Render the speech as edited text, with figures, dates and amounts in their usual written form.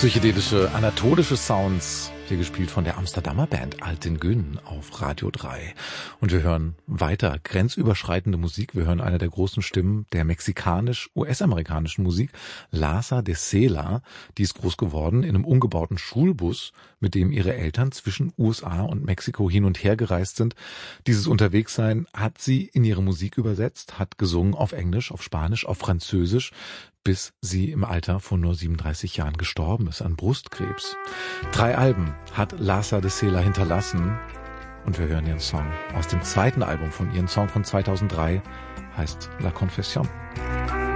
Psychedelische, anatolische Sounds, hier gespielt von der Amsterdamer Band Alten Gün auf Radio 3. Und wir hören weiter grenzüberschreitende Musik. Wir hören eine der großen Stimmen der mexikanisch-US-amerikanischen Musik, Larsa de Sela. Die ist groß geworden in einem umgebauten Schulbus, mit dem ihre Eltern zwischen USA und Mexiko hin und her gereist sind. Dieses Unterwegssein hat sie in ihre Musik übersetzt, hat gesungen auf Englisch, auf Spanisch, auf Französisch, bis sie im Alter von nur 37 Jahren gestorben ist an Brustkrebs. 3 Alben hat Larsa de Sela hinterlassen und wir hören ihren Song aus dem zweiten Album von ihr. Ein Song von 2003 heißt La Confession.